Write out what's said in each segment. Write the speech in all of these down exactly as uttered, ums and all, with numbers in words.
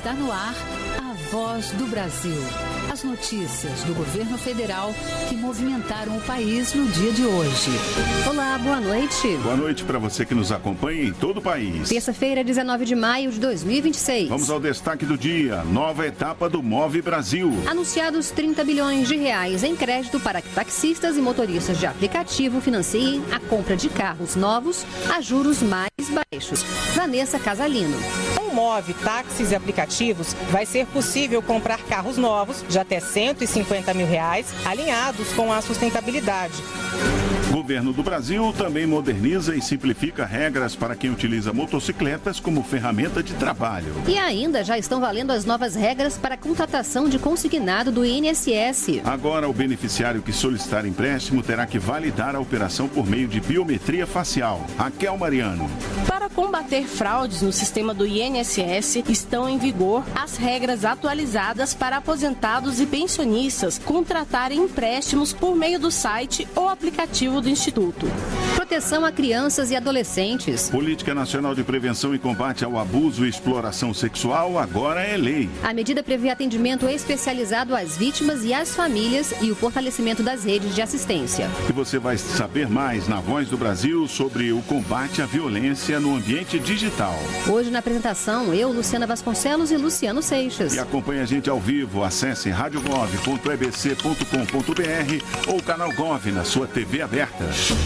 Está no ar a Voz do Brasil. As notícias do governo federal que movimentaram o país no dia de hoje. Olá, boa noite. Boa noite para você que nos acompanha em todo o país. Terça-feira, dezenove de maio de dois mil e vinte e seis. Vamos ao destaque do dia. Nova etapa do Move Brasil. Anunciados trinta bilhões de reais em crédito para que taxistas e motoristas de aplicativo financiem a compra de carros novos a juros mais baixos. Vanessa Casalino. Com o Move Táxis e Aplicativos, vai ser possível comprar carros novos de até cento e cinquenta mil reais, alinhados com a sustentabilidade. O governo do Brasil também moderniza e simplifica regras para quem utiliza motocicletas como ferramenta de trabalho. E ainda já estão valendo as novas regras para a contratação de consignado do I N S S. Agora, o beneficiário que solicitar empréstimo terá que validar a operação por meio de biometria facial. Raquel Mariano. Para combater fraudes no sistema do I N S S, estão em vigor as regras atualizadas para aposentados e pensionistas contratarem empréstimos por meio do site ou aplicativo do Instituto. Proteção a crianças e adolescentes. Política Nacional de Prevenção e Combate ao Abuso e Exploração Sexual agora é lei. A medida prevê atendimento especializado às vítimas e às famílias e o fortalecimento das redes de assistência. E você vai saber mais na Voz do Brasil sobre o combate à violência no ambiente digital. Hoje na apresentação, eu, Luciana Vasconcelos e Luciano Seixas. E acompanhe a gente ao vivo. Acesse rádio gov ponto e b c ponto com ponto b r ou canal Gov na sua T V aberta.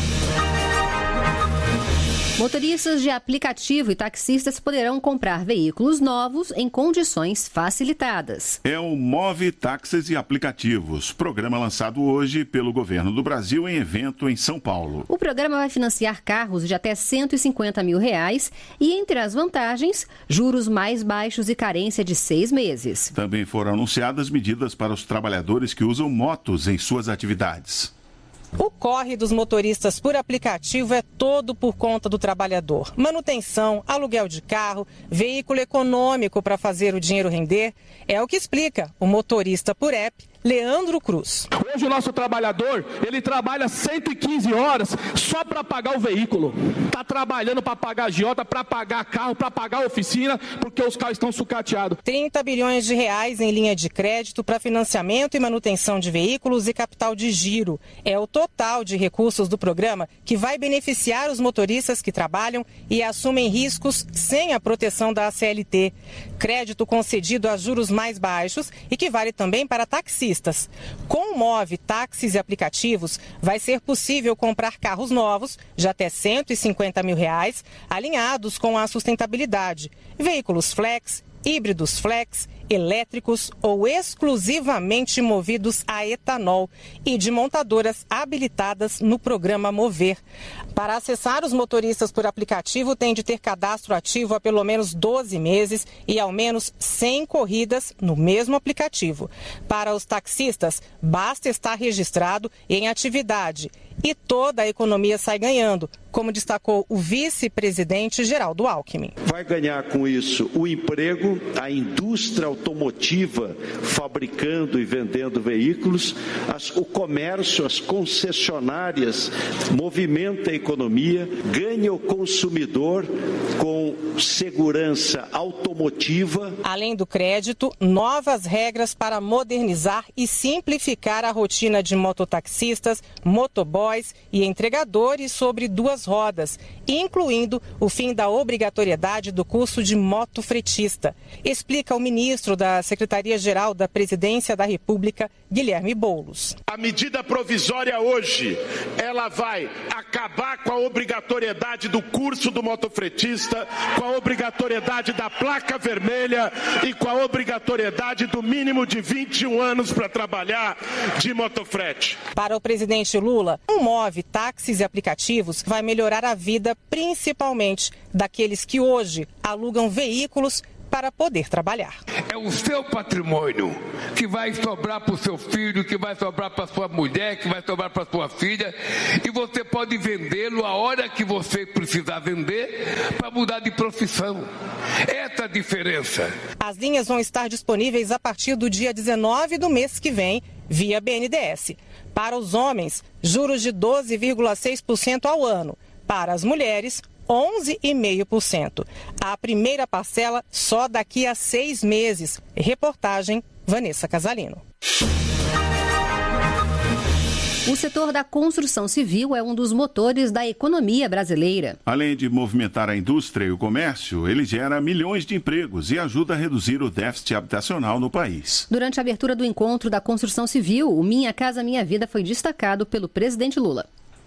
Motoristas de aplicativo e taxistas poderão comprar veículos novos em condições facilitadas. É o Move Táxis e Aplicativos, programa lançado hoje pelo governo do Brasil em evento em São Paulo. O programa vai financiar carros de até cento e cinquenta mil reais e, entre as vantagens, juros mais baixos e carência de seis meses. Também foram anunciadas medidas para os trabalhadores que usam motos em suas atividades. O corre dos motoristas por aplicativo é todo por conta do trabalhador. Manutenção, aluguel de carro, veículo econômico para fazer o dinheiro render, é o que explica o motorista por app, Leandro Cruz. Hoje o nosso trabalhador, ele trabalha cento e quinze horas só para pagar o veículo. Está trabalhando para pagar agiota, para pagar carro, para pagar oficina, porque os carros estão sucateados. trinta bilhões de reais em linha de crédito para financiamento e manutenção de veículos e capital de giro. É o total de recursos do programa que vai beneficiar os motoristas que trabalham e assumem riscos sem a proteção da C L T. Crédito concedido a juros mais baixos e que vale também para taxistas. Com o Move Táxis e Aplicativos, vai ser possível comprar carros novos de até cento e cinquenta mil reais, alinhados com a sustentabilidade. Veículos flex, híbridos flex, elétricos ou exclusivamente movidos a etanol e de montadoras habilitadas no programa Mover. Para acessar, os motoristas por aplicativo têm de ter cadastro ativo há pelo menos doze meses e ao menos cem corridas no mesmo aplicativo. Para os taxistas, basta estar registrado em atividade e toda a economia sai ganhando, como destacou o vice-presidente Geraldo Alckmin. Vai ganhar com isso o emprego, a indústria automotiva fabricando e vendendo veículos, as, o comércio, as concessionárias, movimenta a economia, ganha o consumidor com segurança automotiva. Além do crédito, novas regras para modernizar e simplificar a rotina de mototaxistas, motoboys e entregadores sobre duas rodas, incluindo o fim da obrigatoriedade do curso de motofretista, explica o ministro da Secretaria-Geral da Presidência da República, Guilherme Boulos. A medida provisória hoje, ela vai acabar com a obrigatoriedade do curso do motofretista, com a obrigatoriedade da placa vermelha e com a obrigatoriedade do mínimo de vinte e um anos para trabalhar de motofrete. Para o presidente Lula, o Move Táxis e Aplicativos vai melhorar a vida principalmente daqueles que hoje alugam veículos para poder trabalhar. É o seu patrimônio que vai sobrar para o seu filho, que vai sobrar para a sua mulher, que vai sobrar para a sua filha, e você pode vendê-lo a hora que você precisar vender para mudar de profissão. Essa é a diferença. As linhas vão estar disponíveis a partir do dia dezenove do mês que vem, via B N D E S. Para os homens, juros de doze vírgula seis por cento ao ano. Para as mulheres, onze vírgula cinco por cento. A primeira parcela só daqui a seis meses. Reportagem Vanessa Casalino. O setor da construção civil é um dos motores da economia brasileira. Além de movimentar a indústria e o comércio, ele gera milhões de empregos e ajuda a reduzir o déficit habitacional no país. Durante a abertura do encontro da construção civil, o Minha Casa Minha Vida foi destacado pelo presidente Lula.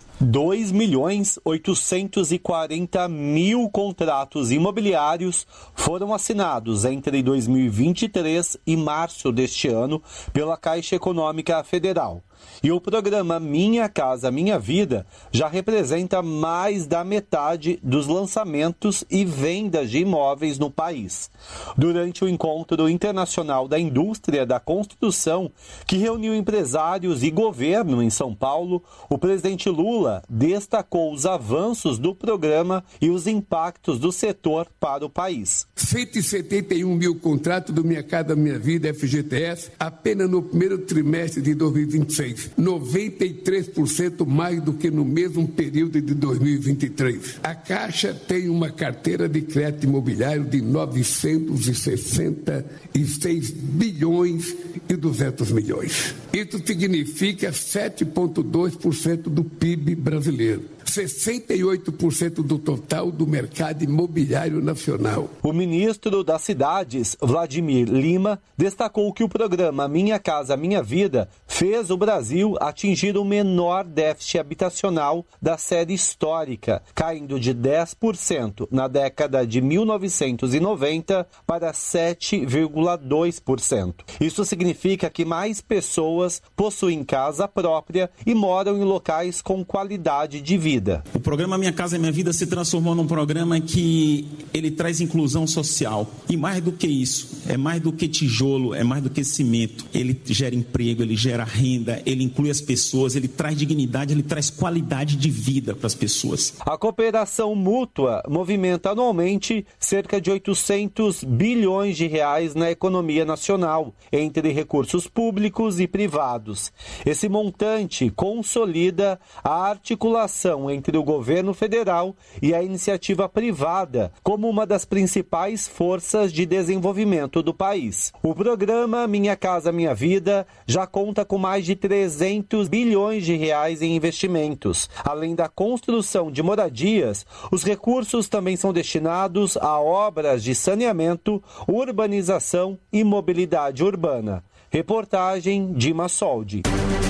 dois milhões oitocentos e quarenta mil contratos imobiliários foram assinados entre dois mil e vinte e três e março deste ano pela Caixa Econômica Federal. E o programa Minha Casa Minha Vida já representa mais da metade dos lançamentos e vendas de imóveis no país. Durante o Encontro Internacional da Indústria da Construção, que reuniu empresários e governo em São Paulo, o presidente Lula destacou os avanços do programa e os impactos do setor para o país. cento e setenta e um mil contratos do Minha Casa Minha Vida, F G T S, apenas no primeiro trimestre de dois mil e vinte e seis. noventa e três por cento mais do que no mesmo período de dois mil e vinte e três. A Caixa tem uma carteira de crédito imobiliário de novecentos e sessenta e seis bilhões e duzentos milhões. Isso significa sete vírgula dois por cento do P I B brasileiro. sessenta e oito por cento do total do mercado imobiliário nacional. O ministro das Cidades, Vladimir Lima, destacou que o programa Minha Casa Minha Vida fez o Brasil atingir o menor déficit habitacional da série histórica, caindo de dez por cento na década de mil novecentos e noventa para sete vírgula dois por cento. Isso significa que mais pessoas possuem casa própria e moram em locais com qualidade de vida. O programa Minha Casa Minha Vida se transformou num programa que ele traz inclusão social. E mais do que isso, é mais do que tijolo, é mais do que cimento. Ele gera emprego, ele gera renda, ele inclui as pessoas, ele traz dignidade, ele traz qualidade de vida para as pessoas. A cooperação mútua movimenta anualmente cerca de oitocentos bilhões de reais na economia nacional, entre recursos públicos e privados. Esse montante consolida a articulação entre o governo federal e a iniciativa privada como uma das principais forças de desenvolvimento do país. O programa Minha Casa Minha Vida já conta com mais de trezentos bilhões de reais em investimentos. Além da construção de moradias, os recursos também são destinados a obras de saneamento, urbanização e mobilidade urbana. Reportagem Dima Soldi.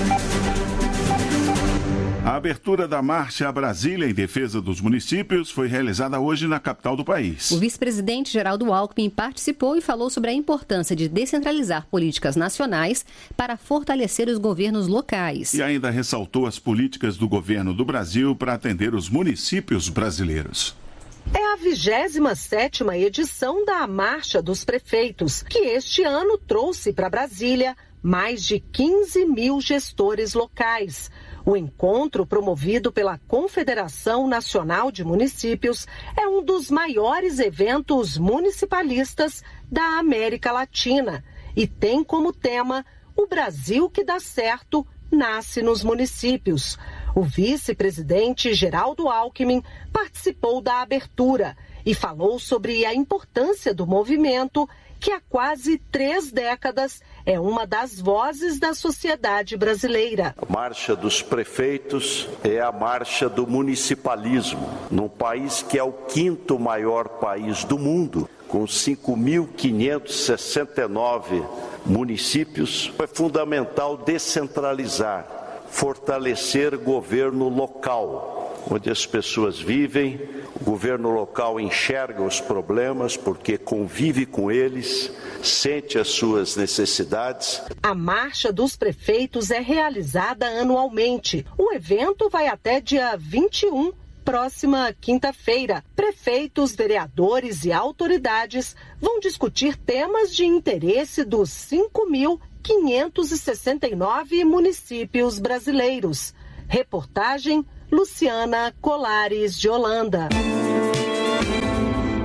A abertura da Marcha Brasília em defesa dos municípios foi realizada hoje na capital do país. O vice-presidente Geraldo Alckmin participou e falou sobre a importância de descentralizar políticas nacionais para fortalecer os governos locais. E ainda ressaltou as políticas do governo do Brasil para atender os municípios brasileiros. É a vigésima sétima edição da Marcha dos Prefeitos, que este ano trouxe para Brasília mais de quinze mil gestores locais. O encontro, promovido pela Confederação Nacional de Municípios, é um dos maiores eventos municipalistas da América Latina e tem como tema "O Brasil que dá certo nasce nos municípios". O vice-presidente Geraldo Alckmin participou da abertura e falou sobre a importância do movimento, que há quase três décadas é uma das vozes da sociedade brasileira. A Marcha dos Prefeitos é a marcha do municipalismo, num país que é o quinto maior país do mundo, com cinco mil quinhentos e sessenta e nove municípios. É fundamental descentralizar, fortalecer governo local, onde as pessoas vivem. O governo local enxerga os problemas porque convive com eles, sente as suas necessidades. A Marcha dos Prefeitos é realizada anualmente. O evento vai até dia vinte e um, próxima quinta-feira. Prefeitos, vereadores e autoridades vão discutir temas de interesse dos cinco mil quinhentos e sessenta e nove municípios brasileiros. Reportagem Luciana Colares de Holanda.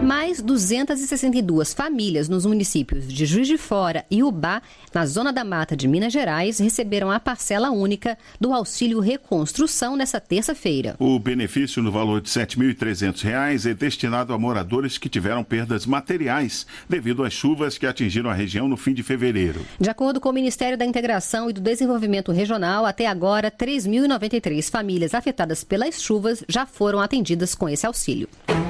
Mais duzentas e sessenta e duas famílias nos municípios de Juiz de Fora e Ubá, na Zona da Mata de Minas Gerais, receberam a parcela única do Auxílio Reconstrução nesta terça-feira. O benefício no valor de sete mil e trezentos reais é destinado a moradores que tiveram perdas materiais devido às chuvas que atingiram a região no fim de fevereiro. De acordo com o Ministério da Integração e do Desenvolvimento Regional, até agora, três mil e noventa e três famílias afetadas pelas chuvas já foram atendidas com esse auxílio.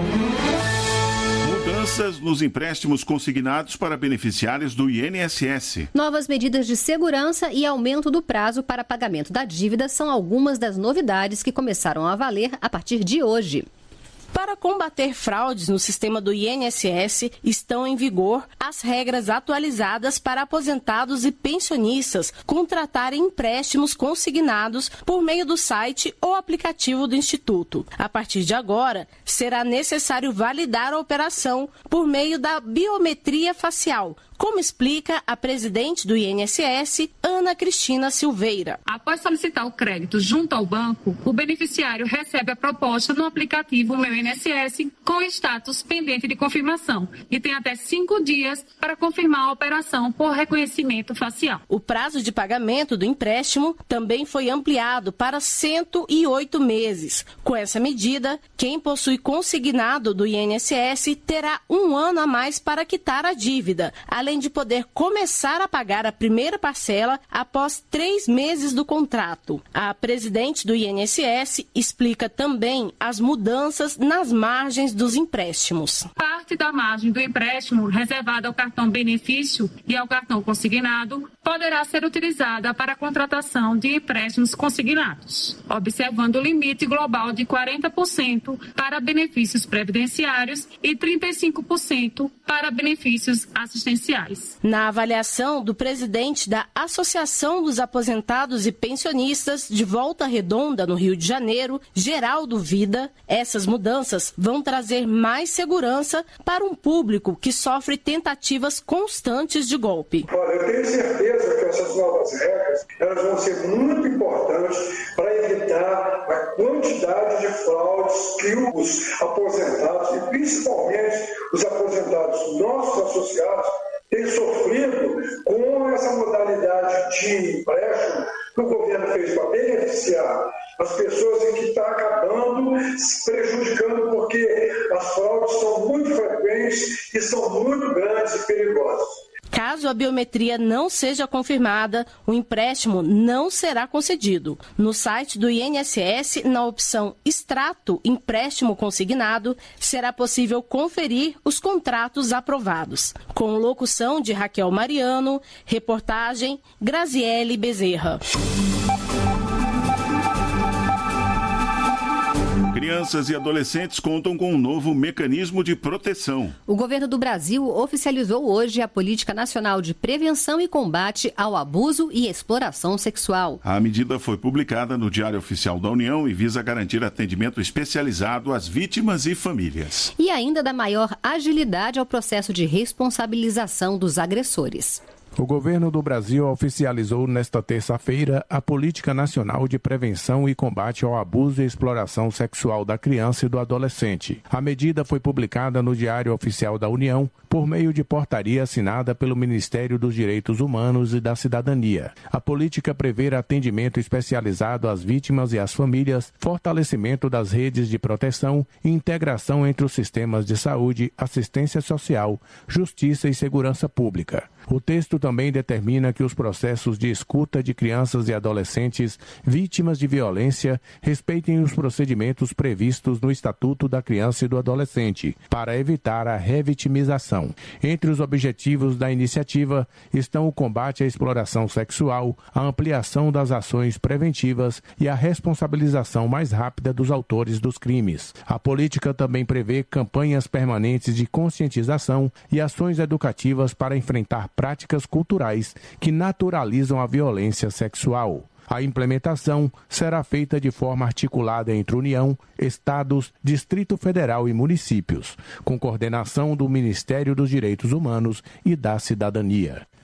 Mudanças nos empréstimos consignados para beneficiários do I N S S. Novas medidas de segurança e aumento do prazo para pagamento da dívida são algumas das novidades que começaram a valer a partir de hoje. Para combater fraudes no sistema do I N S S, estão em vigor as regras atualizadas para aposentados e pensionistas contratarem empréstimos consignados por meio do site ou aplicativo do Instituto. A partir de agora, será necessário validar a operação por meio da biometria facial, como explica a presidente do I N S S, Ana Cristina Silveira. Após solicitar o crédito junto ao banco, o beneficiário recebe a proposta no aplicativo Meu I N S S com status pendente de confirmação e tem até cinco dias para confirmar a operação por reconhecimento facial. O prazo de pagamento do empréstimo também foi ampliado para cento e oito meses. Com essa medida, quem possui consignado do I N S S terá um ano a mais para quitar a dívida, além de poder começar a pagar a primeira parcela após três meses do contrato. A presidente do I N S S explica também as mudanças nas margens dos empréstimos. Parte da margem do empréstimo reservada ao cartão benefício e ao cartão consignado poderá ser utilizada para a contratação de empréstimos consignados, observando o limite global de quarenta por cento para benefícios previdenciários e trinta e cinco por cento para benefícios assistenciais. Na avaliação do presidente da Associação dos Aposentados e Pensionistas de Volta Redonda, no Rio de Janeiro, Geraldo Vida, essas mudanças vão trazer mais segurança para um público que sofre tentativas constantes de golpe. Olha, eu tenho certeza que essas novas regras elas vão ser muito importantes para evitar a quantidade de fraudes que os aposentados, e principalmente os aposentados nossos associados, têm sofrido com essa modalidade de empréstimo que o governo fez para beneficiar as pessoas e que está acabando se prejudicando porque as fraudes são muito frequentes e são muito grandes e perigosas. Caso a biometria não seja confirmada, o empréstimo não será concedido. No site do I N S S, na opção Extrato Empréstimo Consignado, será possível conferir os contratos aprovados. Com locução de Raquel Mariano, reportagem Graziele Bezerra. Crianças e adolescentes contam com um novo mecanismo de proteção. O governo do Brasil oficializou hoje a Política Nacional de Prevenção e Combate ao Abuso e Exploração Sexual. A medida foi publicada no Diário Oficial da União e visa garantir atendimento especializado às vítimas e famílias. E ainda dar maior agilidade ao processo de responsabilização dos agressores. O governo do Brasil oficializou nesta terça-feira a Política Nacional de Prevenção e Combate ao Abuso e Exploração Sexual da Criança e do Adolescente. A medida foi publicada no Diário Oficial da União por meio de portaria assinada pelo Ministério dos Direitos Humanos e da Cidadania. A política prevê atendimento especializado às vítimas e às famílias, fortalecimento das redes de proteção e integração entre os sistemas de saúde, assistência social, justiça e segurança pública. O texto também determina que os processos de escuta de crianças e adolescentes vítimas de violência respeitem os procedimentos previstos no Estatuto da Criança e do Adolescente, para evitar a revitimização. Entre os objetivos da iniciativa estão o combate à exploração sexual, a ampliação das ações preventivas e a responsabilização mais rápida dos autores dos crimes. A política também prevê campanhas permanentes de conscientização e ações educativas para enfrentar práticas culturais que naturalizam a violência sexual. A implementação será feita de forma articulada entre União, Estados, Distrito Federal e municípios, com coordenação do Ministério dos Direitos Humanos e da Cidadania.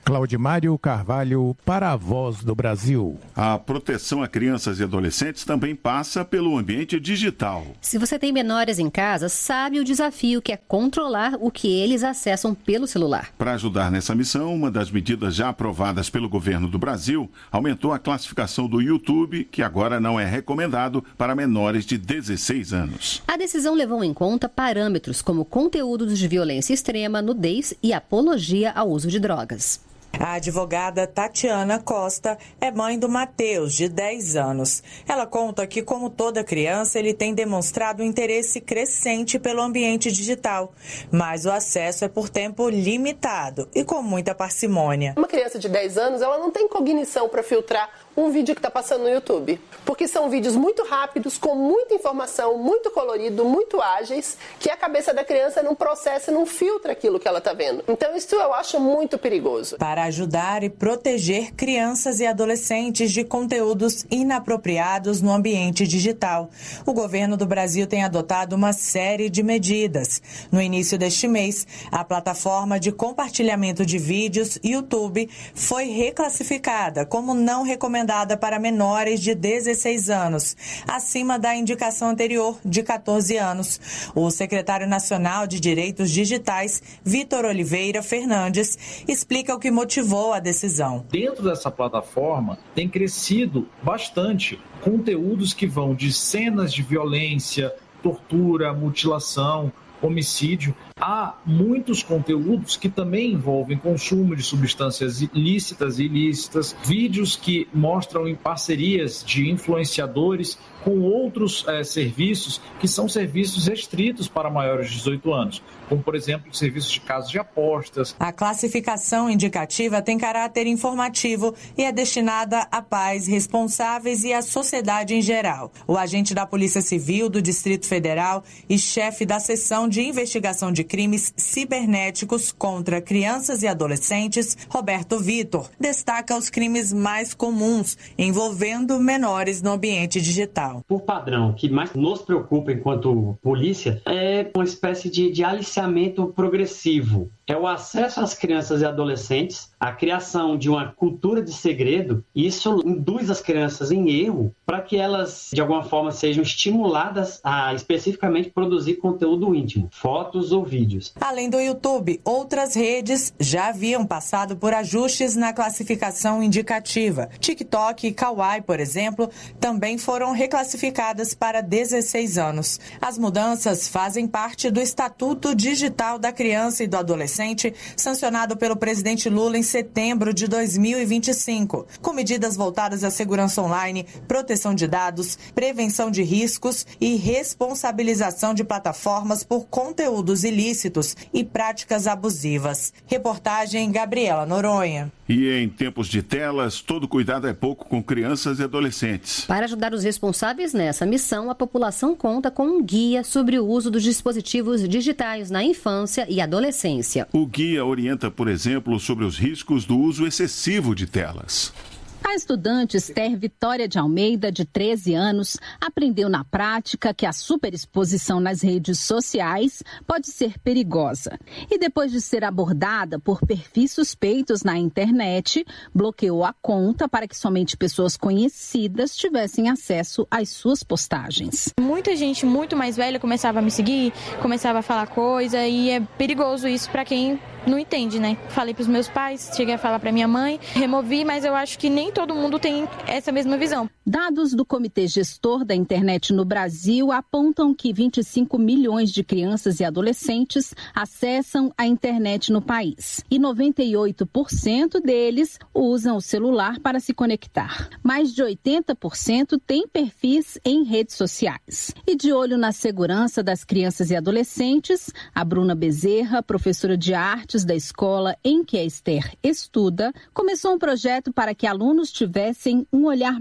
Claudimário Carvalho, para a Voz do Brasil. A proteção a crianças e adolescentes também passa pelo ambiente digital. Se você tem menores em casa, sabe o desafio que é controlar o que eles acessam pelo celular. Para ajudar nessa missão, uma das medidas já aprovadas pelo governo do Brasil aumentou a classificação do YouTube, que agora não é recomendado para menores de dezesseis anos. A decisão levou em conta parâmetros como conteúdos de violência extrema, nudez e apologia ao uso de drogas. A advogada Tatiana Costa é mãe do Matheus, de dez anos. Ela conta que, como toda criança, ele tem demonstrado um interesse crescente pelo ambiente digital, mas o acesso é por tempo limitado e com muita parcimônia. Uma criança de dez anos, ela não tem cognição para filtrar um vídeo que está passando no YouTube, porque são vídeos muito rápidos, com muita informação, muito colorido, muito ágeis, que a cabeça da criança não processa, não filtra aquilo que ela está vendo. Então isso eu acho muito perigoso. Para ajudar e proteger crianças e adolescentes de conteúdos inapropriados no ambiente digital, o governo do Brasil tem adotado uma série de medidas. No início deste mês, a plataforma de compartilhamento de vídeos YouTube foi reclassificada como não recomendada para menores de dezesseis anos, acima da indicação anterior de catorze anos. O secretário nacional de Direitos Digitais, Vitor Oliveira Fernandes, explica o que motivou a decisão. Dentro dessa plataforma tem crescido bastante conteúdos que vão de cenas de violência, tortura, mutilação, homicídio. Há muitos conteúdos que também envolvem consumo de substâncias lícitas e ilícitas, vídeos que mostram em parcerias de influenciadores com outros é, serviços que são serviços restritos para maiores de dezoito anos, como, por exemplo, serviços de casas de apostas. A classificação indicativa tem caráter informativo e é destinada a pais responsáveis e à sociedade em geral. O agente da Polícia Civil do Distrito Federal e chefe da seção de investigação de crimes cibernéticos contra crianças e adolescentes, Roberto Vitor, destaca os crimes mais comuns envolvendo menores no ambiente digital. Por padrão, o que mais nos preocupa enquanto polícia é uma espécie de, de aliciamento progressivo. É o acesso às crianças e adolescentes, a criação de uma cultura de segredo, e isso induz as crianças em erro para que elas, de alguma forma, sejam estimuladas a especificamente produzir conteúdo íntimo, fotos ou vídeos. Além do YouTube, outras redes já haviam passado por ajustes na classificação indicativa. TikTok e Kawaii, por exemplo, também foram reclassificadas para dezesseis anos. As mudanças fazem parte do Estatuto Digital da Criança e do Adolescente, sancionado pelo presidente Lula em setembro de dois mil e vinte e cinco, com medidas voltadas à segurança online, proteção de dados, prevenção de riscos e responsabilização de plataformas por conteúdos ilícitos e práticas abusivas. Reportagem Gabriela Noronha. E em tempos de telas, todo cuidado é pouco com crianças e adolescentes. Para ajudar os responsáveis nessa missão, a população conta com um guia sobre o uso dos dispositivos digitais na infância e adolescência. O guia orienta, por exemplo, sobre os riscos do uso excessivo de telas. A estudante Esther Vitória de Almeida, de treze anos, aprendeu na prática que a superexposição nas redes sociais pode ser perigosa. E depois de ser abordada por perfis suspeitos na internet, bloqueou a conta para que somente pessoas conhecidas tivessem acesso às suas postagens. Muita gente muito mais velha começava a me seguir, começava a falar coisa, e é perigoso isso para quem não entende, né? Falei para os meus pais, cheguei a falar para minha mãe, removi, mas eu acho que nem todo mundo tem essa mesma visão. Dados do Comitê Gestor da Internet no Brasil apontam que vinte e cinco milhões de crianças e adolescentes acessam a internet no país. E noventa e oito por cento deles usam o celular para se conectar. Mais de oitenta por cento têm perfis em redes sociais. E de olho na segurança das crianças e adolescentes, a Bruna Bezerra, professora de arte da escola em que a Esther estuda, começou um projeto para que alunos tivessem um olhar mais crítico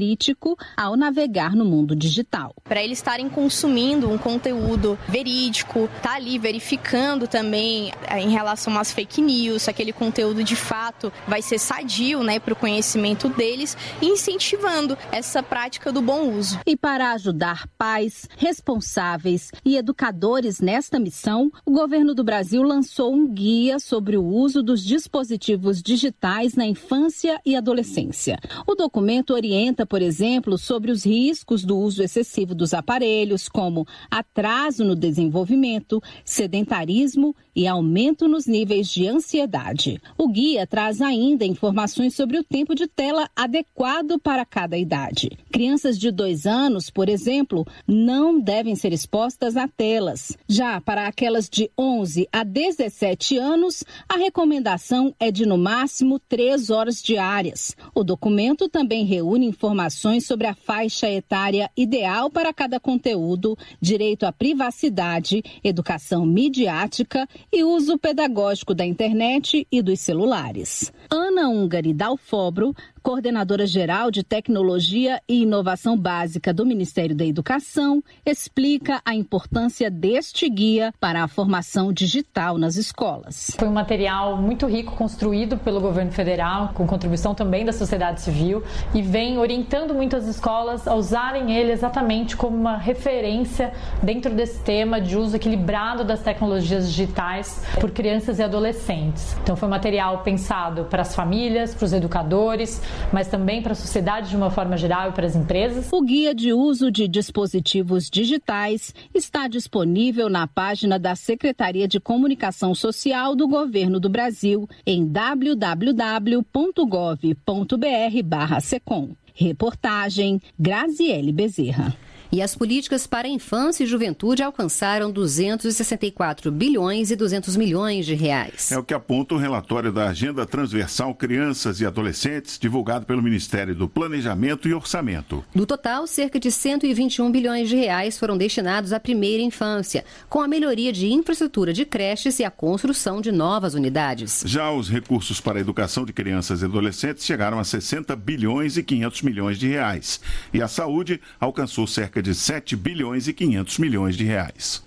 crítico ao navegar no mundo digital. Para eles estarem consumindo um conteúdo verídico, tá ali verificando também em relação às fake news, aquele conteúdo de fato vai ser sadio, né, para o conhecimento deles, e incentivando essa prática do bom uso. E para ajudar pais, responsáveis e educadores nesta missão, o governo do Brasil lançou um guia sobre o uso dos dispositivos digitais na infância e adolescência. O documento orienta, por exemplo, sobre os riscos do uso excessivo dos aparelhos, como atraso no desenvolvimento, sedentarismo e aumento nos níveis de ansiedade. O guia traz ainda informações sobre o tempo de tela adequado para cada idade. Crianças de dois anos, por exemplo, não devem ser expostas a telas. Já para aquelas de onze a dezessete anos, a recomendação é de no máximo três horas diárias. O documento também reúne informações sobre a faixa etária ideal para cada conteúdo, direito à privacidade, educação midiática e uso pedagógico da internet e dos celulares. Ana Ungari Dalfobro, coordenadora geral de Tecnologia e Inovação Básica do Ministério da Educação, explica a importância deste guia para a formação digital nas escolas. Foi um material muito rico, construído pelo governo federal, com contribuição também da sociedade civil, e vem orientando muito as escolas a usarem ele exatamente como uma referência dentro desse tema de uso equilibrado das tecnologias digitais por crianças e adolescentes. Então foi um material pensado para as famílias, para os educadores, mas também para a sociedade de uma forma geral e para as empresas. O guia de uso de dispositivos digitais está disponível na página da Secretaria de Comunicação Social do Governo do Brasil em w w w ponto gov ponto b r barra secom. Reportagem Graziele Bezerra. E as políticas para a infância e juventude alcançaram duzentos e sessenta e quatro bilhões e duzentos milhões de reais. É o que aponta o relatório da Agenda Transversal Crianças e Adolescentes, divulgado pelo Ministério do Planejamento e Orçamento. Do total, cerca de cento e vinte e um bilhões de reais foram destinados à primeira infância, com a melhoria de infraestrutura de creches e a construção de novas unidades. Já os recursos para a educação de crianças e adolescentes chegaram a sessenta bilhões e quinhentos milhões de reais. E a saúde alcançou cerca de sete bilhões e quinhentos milhões de reais.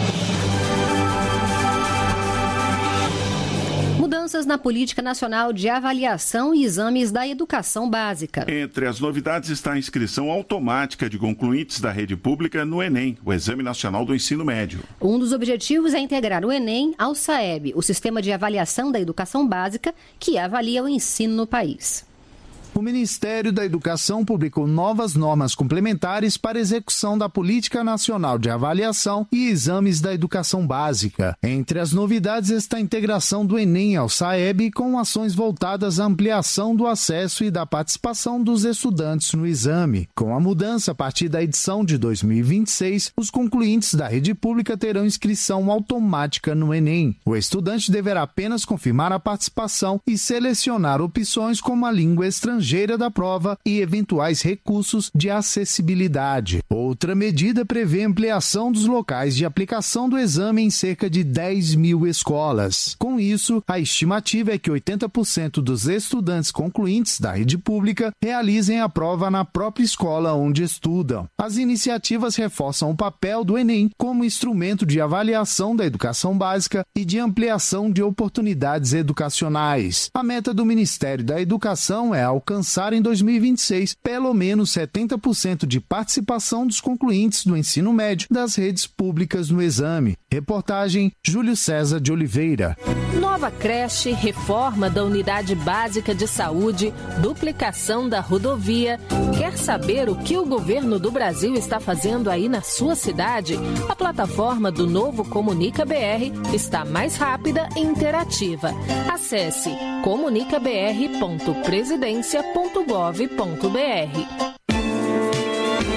Mudanças na Política Nacional de Avaliação e Exames da Educação Básica. Entre as novidades está a inscrição automática de concluintes da rede pública no Enem, o Exame Nacional do Ensino Médio. Um dos objetivos é integrar o Enem ao SAEB, o Sistema de Avaliação da Educação Básica, que avalia o ensino no país. O Ministério da Educação publicou novas normas complementares para execução da Política Nacional de Avaliação e Exames da Educação Básica. Entre as novidades está a integração do Enem ao SAEB com ações voltadas à ampliação do acesso e da participação dos estudantes no exame. Com a mudança, a partir da edição de dois mil e vinte e seis, os concluintes da rede pública terão inscrição automática no Enem. O estudante deverá apenas confirmar a participação e selecionar opções como a língua estrangeira da prova e eventuais recursos de acessibilidade. Outra medida prevê ampliação dos locais de aplicação do exame em cerca de dez mil escolas. Com isso, a estimativa é que oitenta por cento dos estudantes concluintes da rede pública realizem a prova na própria escola onde estudam. As iniciativas reforçam o papel do Enem como instrumento de avaliação da educação básica e de ampliação de oportunidades educacionais. A meta do Ministério da Educação é alcançar alcançar em dois mil e vinte e seis pelo menos setenta por cento de participação dos concluintes do ensino médio das redes públicas no exame. Reportagem Júlio César de Oliveira. Nova creche, reforma da unidade básica de saúde, duplicação da rodovia. Quer saber o que o governo do Brasil está fazendo aí na sua cidade? A plataforma do Novo Comunica B R está mais rápida e interativa. Acesse comunica b r ponto presidência ponto gov ponto b r. E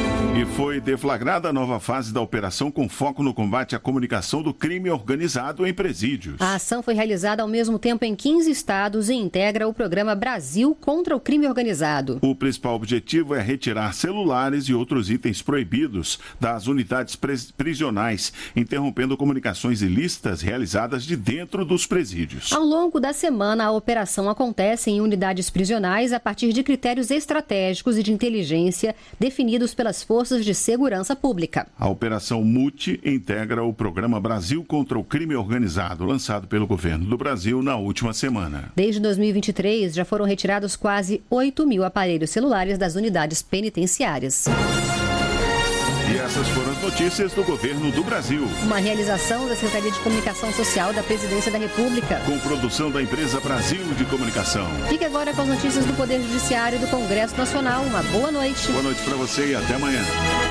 foi deflagrada a nova fase da operação com foco no combate à comunicação do crime organizado em presídios. A ação foi realizada ao mesmo tempo em quinze estados e integra o programa Brasil contra o Crime Organizado. O principal objetivo é retirar celulares e outros itens proibidos das unidades prisionais, interrompendo comunicações ilícitas realizadas de dentro dos presídios. Ao longo da semana, a operação acontece em unidades prisionais a partir de critérios estratégicos e de inteligência definidos pelas forças de segurança pública. A Operação MUTI integra o programa Brasil contra o Crime Organizado, lançado pelo governo do Brasil na última semana. Desde dois mil e vinte e três, já foram retirados quase oito mil aparelhos celulares das unidades penitenciárias. E essas foram as notícias do governo do Brasil. Uma realização da Secretaria de Comunicação Social da Presidência da República. Com produção da empresa Brasil de Comunicação. Fique agora com as notícias do Poder Judiciário e do Congresso Nacional. Uma boa noite. Boa noite para você e até amanhã.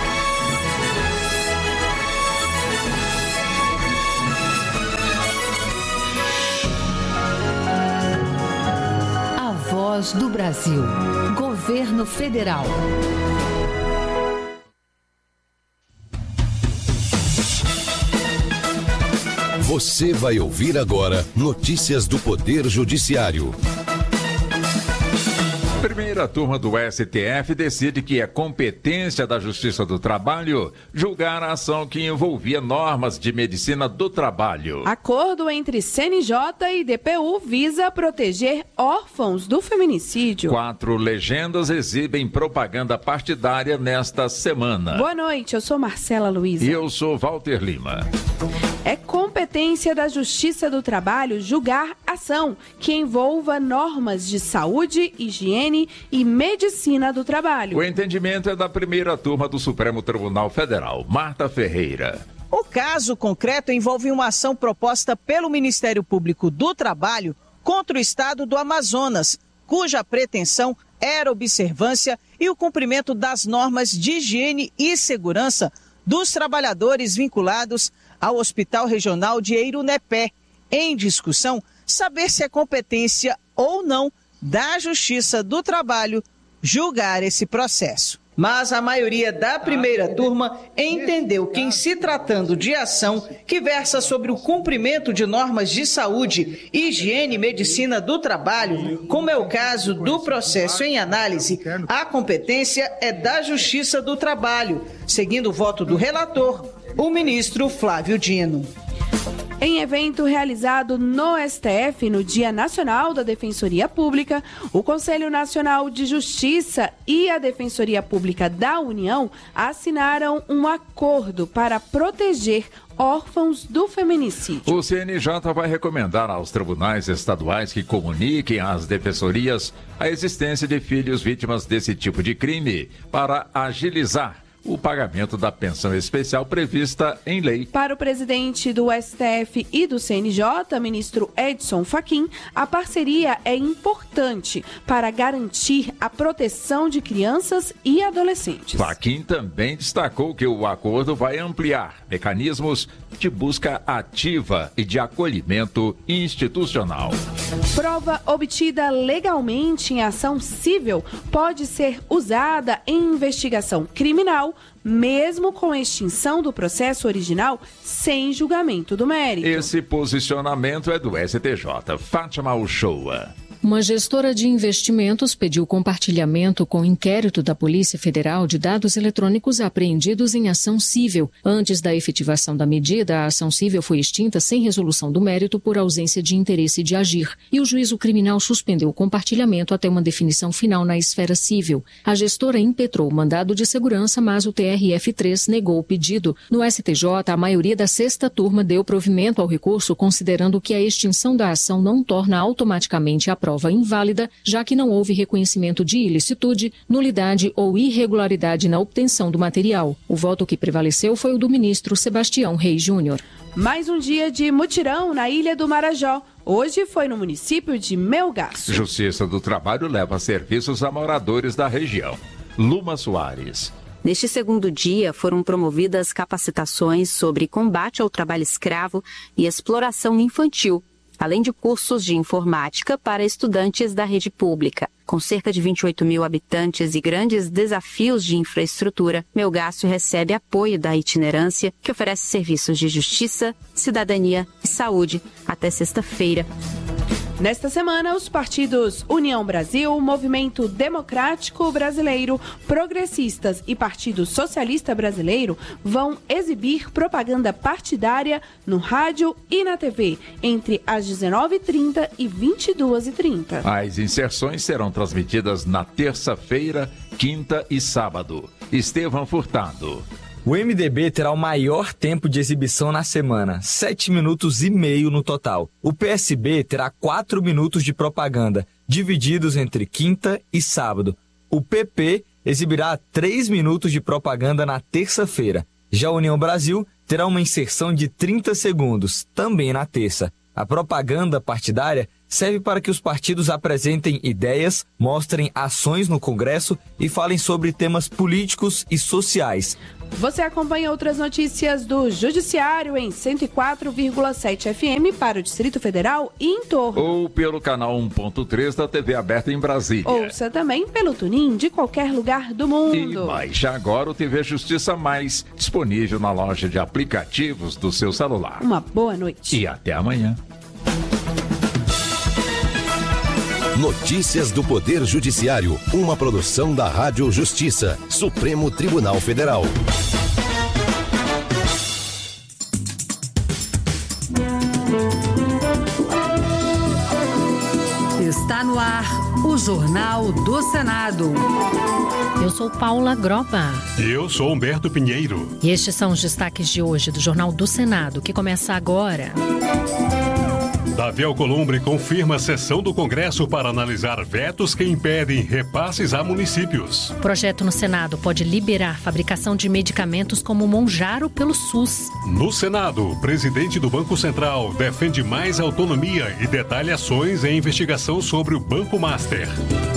A Voz do Brasil. Governo Federal. Você vai ouvir agora notícias do Poder Judiciário. Primeira turma do S T F decide que é competência da Justiça do Trabalho julgar a ação que envolvia normas de medicina do trabalho. Acordo entre C N J e D P U visa proteger órfãos do feminicídio. Quatro legendas exibem propaganda partidária nesta semana. Boa noite, eu sou Marcela Luiza. E eu sou Walter Lima. É competência da Justiça do Trabalho julgar ação que envolva normas de saúde, higiene e medicina do trabalho. O entendimento é da primeira turma do Supremo Tribunal Federal, Marta Ferreira. O caso concreto envolve uma ação proposta pelo Ministério Público do Trabalho contra o estado do Amazonas, cuja pretensão era observância e o cumprimento das normas de higiene e segurança dos trabalhadores vinculados ao Hospital Regional de Eirunepé. Em discussão, saber se é competência ou não da Justiça do Trabalho julgar esse processo. Mas a maioria da primeira turma entendeu que, em se tratando de ação que versa sobre o cumprimento de normas de saúde, higiene e medicina do trabalho, como é o caso do processo em análise, a competência é da Justiça do Trabalho, seguindo o voto do relator, o ministro Flávio Dino. Em evento realizado no S T F no Dia Nacional da Defensoria Pública, o Conselho Nacional de Justiça e a Defensoria Pública da União assinaram um acordo para proteger órfãos do feminicídio. O C N J vai recomendar aos tribunais estaduais que comuniquem às defensorias a existência de filhos vítimas desse tipo de crime para agilizar o pagamento da pensão especial prevista em lei. Para o presidente do S T F e do C N J, ministro Edson Fachin, a parceria é importante para garantir a proteção de crianças e adolescentes. Fachin também destacou que o acordo vai ampliar mecanismos de busca ativa e de acolhimento institucional. Prova obtida legalmente em ação civil pode ser usada em investigação criminal, mesmo com a extinção do processo original sem julgamento do mérito. Esse posicionamento é do S T J. Fátima Uchoa. Uma gestora de investimentos pediu compartilhamento com o inquérito da Polícia Federal de dados eletrônicos apreendidos em ação civil. Antes da efetivação da medida, a ação civil foi extinta sem resolução do mérito por ausência de interesse de agir, e o juízo criminal suspendeu o compartilhamento até uma definição final na esfera civil. A gestora impetrou o mandado de segurança, mas o T R F três negou o pedido. No S T J, a maioria da sexta turma deu provimento ao recurso, considerando que a extinção da ação não torna automaticamente a prova inválida, já que não houve reconhecimento de ilicitude, nulidade ou irregularidade na obtenção do material. O voto que prevaleceu foi o do ministro Sebastião Reis Júnior. Mais um dia de mutirão na Ilha do Marajó. Hoje foi no município de Melgaço. Justiça do Trabalho leva serviços a moradores da região. Luma Soares. Neste segundo dia, foram promovidas capacitações sobre combate ao trabalho escravo e exploração infantil. além de cursos de informática para estudantes da rede pública. Com cerca de vinte e oito mil habitantes e grandes desafios de infraestrutura, Melgaço recebe apoio da itinerância, que oferece serviços de justiça, cidadania e saúde até sexta-feira. Nesta semana, os partidos União Brasil, Movimento Democrático Brasileiro, Progressistas e Partido Socialista Brasileiro vão exibir propaganda partidária no rádio e na T V entre as dezenove e trinta e vinte e duas e trinta. As inserções serão transmitidas na terça-feira, quinta e sábado. Estevão Furtado. O M D B terá o maior tempo de exibição na semana, sete minutos e meio no total. O P S B terá quatro minutos de propaganda, divididos entre quinta e sábado. O P P exibirá três minutos de propaganda na terça-feira. Já a União Brasil terá uma inserção de trinta segundos, também na terça. A propaganda partidária serve para que os partidos apresentem ideias, mostrem ações no Congresso e falem sobre temas políticos e sociais. Você acompanha outras notícias do Judiciário em cento e quatro vírgula sete F M para o Distrito Federal e em torno. Ou pelo canal um ponto três da T V aberta em Brasília. Ouça também pelo TuneIn de qualquer lugar do mundo. E baixe agora o T V Justiça Mais, disponível na loja de aplicativos do seu celular. Uma boa noite. E até amanhã. Notícias do Poder Judiciário, uma produção da Rádio Justiça, Supremo Tribunal Federal. Está no ar o Jornal do Senado. Eu sou Paula Groba. E eu sou Humberto Pinheiro. E estes são os destaques de hoje do Jornal do Senado, que começa agora. Davi Alcolumbre confirma a sessão do Congresso para analisar vetos que impedem repasses a municípios. O projeto no Senado pode liberar fabricação de medicamentos como Monjaro pelo SUS. No Senado, o presidente do Banco Central defende mais autonomia e detalha ações em investigação sobre o Banco Master.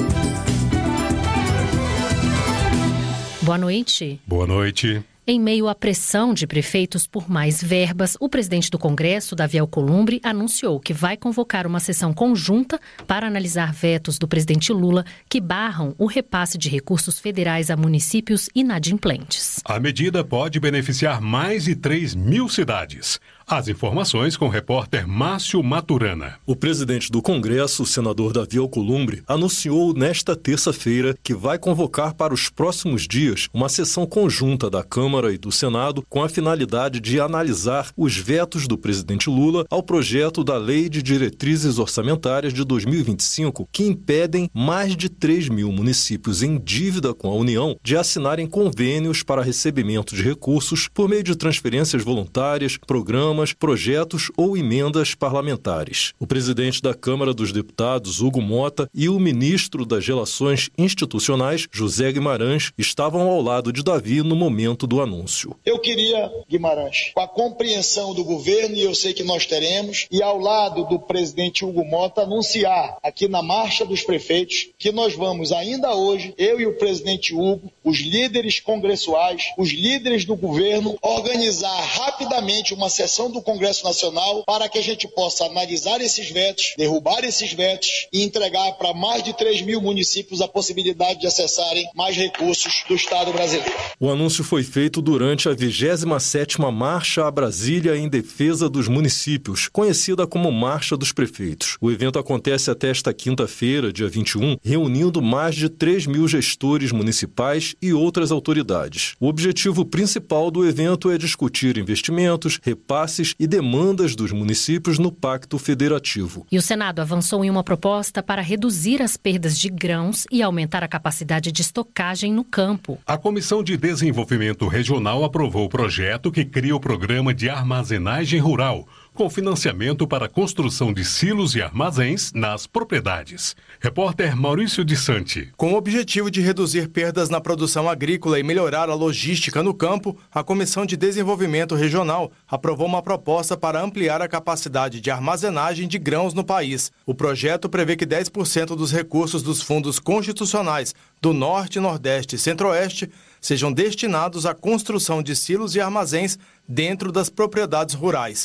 Boa noite. Boa noite. Em meio à pressão de prefeitos por mais verbas, o presidente do Congresso, Davi Alcolumbre, anunciou que vai convocar uma sessão conjunta para analisar vetos do presidente Lula que barram o repasse de recursos federais a municípios inadimplentes. A medida pode beneficiar mais de três mil cidades. As informações com o repórter Márcio Maturana. O presidente do Congresso, o senador Davi Alcolumbre, anunciou nesta terça-feira que vai convocar para os próximos dias uma sessão conjunta da Câmara e do Senado com a finalidade de analisar os vetos do presidente Lula ao projeto da Lei de Diretrizes Orçamentárias de dois mil e vinte e cinco, que impedem mais de três mil municípios em dívida com a União de assinarem convênios para recebimento de recursos por meio de transferências voluntárias, programas, projetos ou emendas parlamentares. O presidente da Câmara dos Deputados, Hugo Mota, e o ministro das Relações Institucionais, José Guimarães, estavam ao lado de Davi no momento do anúncio. Eu queria, Guimarães, com a compreensão do governo, e eu sei que nós teremos, e ao lado do presidente Hugo Mota, anunciar aqui na Marcha dos Prefeitos que nós vamos ainda hoje, eu e o presidente Hugo, os líderes congressuais, os líderes do governo, organizar rapidamente uma sessão do Congresso Nacional para que a gente possa analisar esses vetos, derrubar esses vetos e entregar para mais de três mil municípios a possibilidade de acessarem mais recursos do Estado brasileiro. O anúncio foi feito durante a vigésima sétima Marcha a Brasília em defesa dos municípios, conhecida como Marcha dos Prefeitos. O evento acontece até esta quinta-feira, dia vinte e um, reunindo mais de três mil gestores municipais e outras autoridades. O objetivo principal do evento é discutir investimentos, repasses e demandas dos municípios no Pacto Federativo. E o Senado avançou em uma proposta para reduzir as perdas de grãos e aumentar a capacidade de estocagem no campo. A Comissão de Desenvolvimento Regional aprovou o projeto que cria o Programa de Armazenagem Rural, com financiamento para a construção de silos e armazéns nas propriedades. Repórter Maurício de Santi. Com o objetivo de reduzir perdas na produção agrícola e melhorar a logística no campo, a Comissão de Desenvolvimento Regional aprovou uma proposta para ampliar a capacidade de armazenagem de grãos no país. O projeto prevê que dez por cento dos recursos dos fundos constitucionais do Norte, Nordeste e Centro-Oeste sejam destinados à construção de silos e armazéns dentro das propriedades rurais.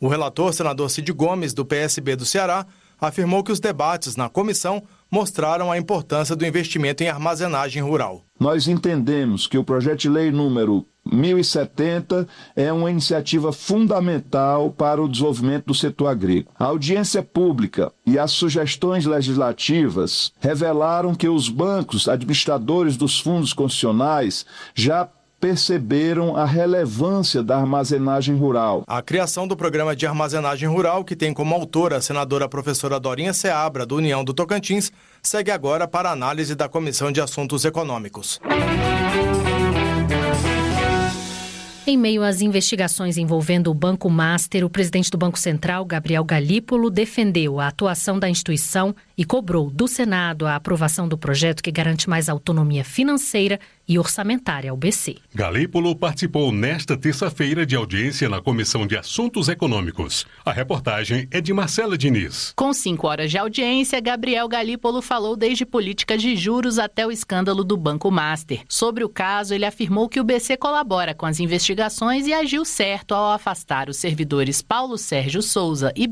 O relator, senador Cid Gomes, do P S B do Ceará, afirmou que os debates na comissão mostraram a importância do investimento em armazenagem rural. Nós entendemos que o projeto de lei número mil e setenta é uma iniciativa fundamental para o desenvolvimento do setor agrícola. A audiência pública e as sugestões legislativas revelaram que os bancos administradores dos fundos constitucionais já perceberam a relevância da armazenagem rural. A criação do programa de armazenagem rural, que tem como autora a senadora professora Dorinha Seabra, do União do Tocantins, segue agora para a análise da Comissão de Assuntos Econômicos. Em meio às investigações envolvendo o Banco Master, o presidente do Banco Central, Gabriel Galípolo, defendeu a atuação da instituição e cobrou do Senado a aprovação do projeto que garante mais autonomia financeira e orçamentária ao B C. Galípolo participou nesta terça-feira de audiência na Comissão de Assuntos Econômicos. A reportagem é de Marcela Diniz. Com cinco horas de audiência, Gabriel Galípolo falou desde políticas de juros até o escândalo do Banco Master. Sobre o caso, ele afirmou que o B C colabora com as investigações e agiu certo ao afastar os servidores Paulo Sérgio Souza e